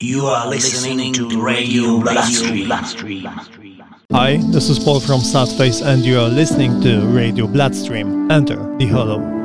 You are listening to Radio Bloodstream. Hi, this is Paul from Sadface and you are listening to Radio Bloodstream. Enter the Hollow.